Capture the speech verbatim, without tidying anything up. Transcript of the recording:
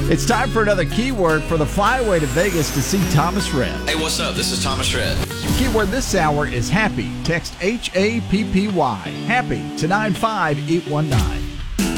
It's time for another keyword for the flyaway to Vegas to see Thomas Rhett. Hey, what's up? This is Thomas Rhett. Keyword this hour is happy. Text H A P P Y, happy, to nine five eight one nine.